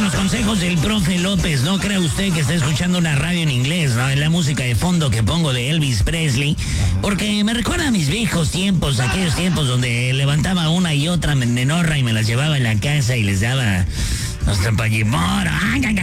con los consejos del profe López. No crea usted que está escuchando una radio en inglés, ¿no? Es la música de fondo que pongo de Elvis Presley. Porque me recuerda a mis viejos tiempos, aquellos tiempos donde levantaba una y otra menorra y me las llevaba en la casa y les daba nuestra payimora.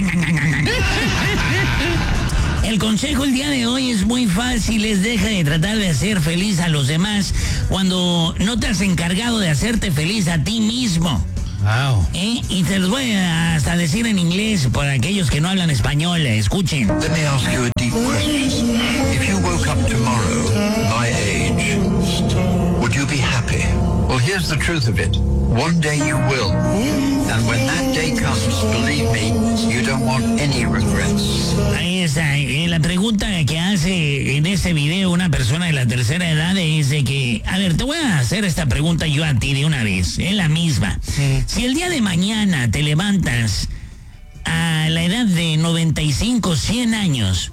El consejo el día de hoy es muy fácil, es deja de tratar de hacer feliz a los demás cuando no te has encargado de hacerte feliz a ti mismo. Wow. Y te los voy a hasta decir en inglés para aquellos que no hablan español, escuchen. Let me ask you a deep question. If you woke up tomorrow, my age, would you be happy? Well, here's the truth of it. One day you will. And when that day comes, believe me, you don't want any regrets. Ahí está. La pregunta que hace en este video una persona de la tercera edad es de que, a ver, te voy a hacer esta pregunta yo a ti de una vez, es la misma. Si el día de mañana te levantas a la edad de 95, 100 años,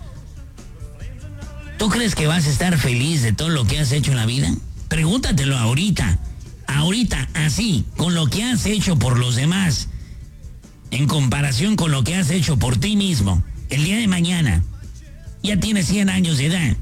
¿tú crees que vas a estar feliz de todo lo que has hecho en la vida? Pregúntatelo ahorita, así, con lo que has hecho por los demás, en comparación con lo que has hecho por ti mismo. El día de mañana, ya tienes 100 años de edad.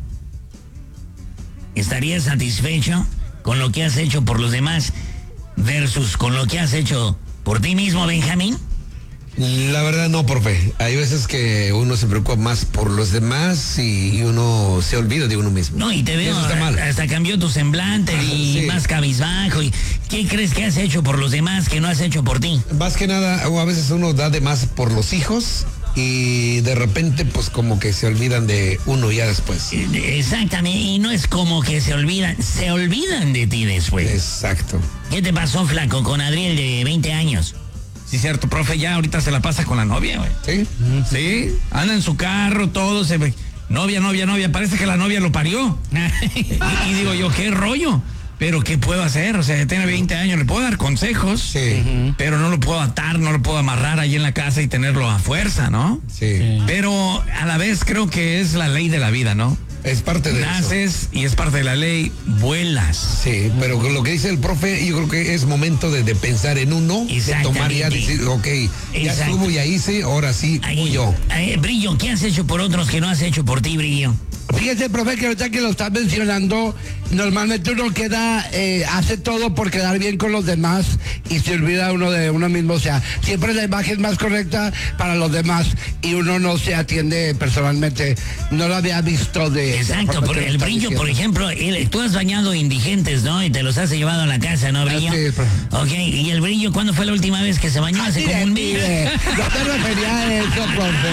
¿Estarías satisfecho con lo que has hecho por los demás versus con lo que has hecho por ti mismo, Benjamín? La verdad no, profe. Hay veces que uno se preocupa más por los demás y uno se olvida de uno mismo. No, y te veo, eso está mal. Hasta cambió tu semblante y sí. Más cabizbajo. ¿Y qué crees que has hecho por los demás que no has hecho por ti? Más que nada, o a veces uno da de más por los hijos y de repente pues como que se olvidan de uno ya después. Exactamente, y no es como que se olvidan de ti después. Exacto. ¿Qué te pasó, flaco, con Adriel de 20 años? Sí, cierto, profe, ya ahorita se la pasa con la novia, güey. ¿Sí? Sí, anda en su carro, todo se ve. Novia, parece que la novia lo parió. y digo yo, ¿qué rollo? Pero ¿qué puedo hacer? O sea, tiene 20 años, le puedo dar consejos, Sí. pero no lo puedo atar, no lo puedo amarrar ahí en la casa y tenerlo a fuerza, ¿no? Sí. Pero a la vez creo que es la ley de la vida, ¿no? Es parte de eso. Naces y es parte de la ley, vuelas. Sí, pero con lo que dice el profe, yo creo que es momento de pensar en uno, de tomar ya, decir, ok, ya estuvo, ya hice, ahora sí, Ahí, yo. Brillo, ¿qué has hecho por otros que no has hecho por ti, Brillo? Fíjese, profe, que ahorita que lo estás mencionando, normalmente uno hace todo por quedar bien con los demás y se olvida uno de uno mismo. O sea, siempre la imagen más correcta para los demás y uno no se atiende personalmente. No lo había visto de... Exacto, porque el Brillo, por ejemplo, tú has bañado indigentes, ¿no? Y te los has llevado a la casa, ¿no, Brillo? Sí, profe. Ok, ¿y el Brillo cuándo fue la última vez que se bañó? Hace como un mes. No te refería a eso,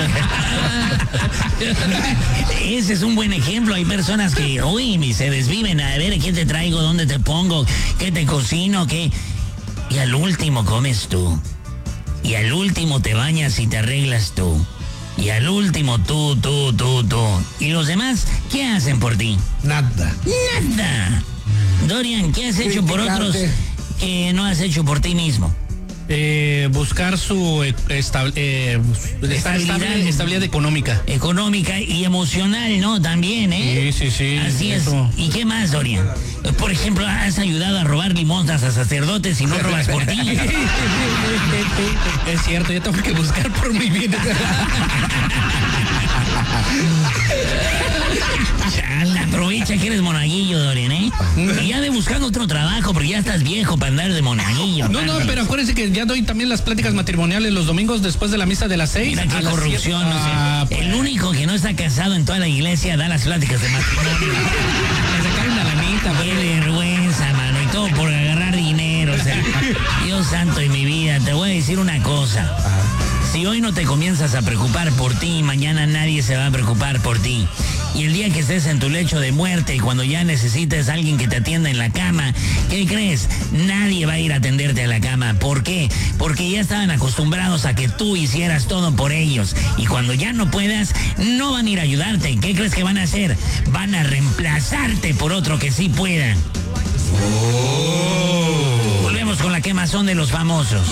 profe. Ese es un buen ejemplo. Hay personas que, uy, se desviven a ver qué te traigo, dónde te pongo, qué te cocino, qué... Y al último comes tú. Y al último te bañas y te arreglas tú. Y al último tú. ¿Y los demás qué hacen por ti? Nada. Nada. Dorian, ¿qué has hecho por otros que no has hecho por ti mismo? Buscar su estabilidad económica. Económica y emocional, ¿no? También, ¿eh? Sí. Así eso. es. ¿Y qué más, Dorian? Por ejemplo, has ayudado a robar limosnas a sacerdotes y no robas por ti. Es cierto, yo tengo que buscar por mi vida. Chala, aprovecha que eres monaguillo, Dorian, ¿eh? Y ya ve buscando otro trabajo porque ya estás viejo para andar de monaguillo. No, pero acuérdense que ya doy también las pláticas matrimoniales los domingos después de la misa de las 6. Mira qué corrupción, no sé. El único que no está casado en toda la iglesia da las pláticas de matrimonio. Me sacaron una lanita, Qué vergüenza, mano, y todo por agarrar dinero, o sea, Dios santo en mi vida, te voy a decir una cosa. Si hoy no te comienzas a preocupar por ti, mañana nadie se va a preocupar por ti. Y el día que estés en tu lecho de muerte y cuando ya necesites a alguien que te atienda en la cama, ¿qué crees? Nadie va a ir a atenderte a la cama. ¿Por qué? Porque ya estaban acostumbrados a que tú hicieras todo por ellos. Y cuando ya no puedas, no van a ir a ayudarte. ¿Qué crees que van a hacer? Van a reemplazarte por otro que sí pueda. Volvemos con la quemazón de los famosos.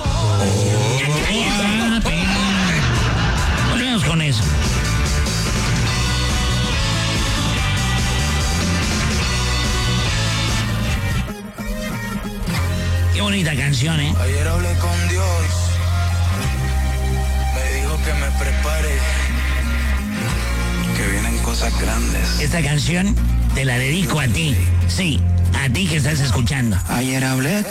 Volvemos con eso. Qué bonita canción, ¿eh? Ayer hablé con Dios cosas grandes. Esta canción te la dedico a ti. Sí, a ti que estás escuchando. Ayer hablé